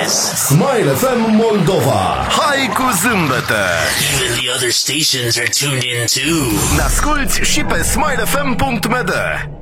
Yes. Smile FM Moldova. Hai cu zâmbete. Even the other stations are tuned in too. Ne asculti și pe smilefm.md.